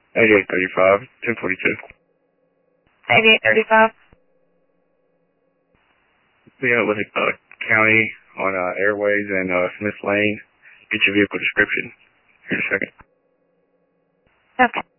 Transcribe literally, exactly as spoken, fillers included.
eighty-eight thirty-five, ten forty-two. eighty-eight thirty-five. Yeah, with the uh, county on uh, Airways and uh, Smith Lane. Get your vehicle description here in a second. Okay.